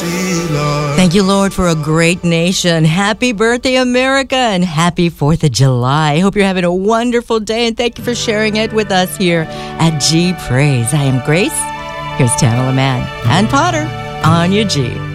Thank you, Lord, for a great nation. Happy birthday, America, and happy 4th of July. I hope you're having a wonderful day, and thank you for sharing it with us here at G Praise. I am Grace. Here's Tamala Mann and Potter on your G.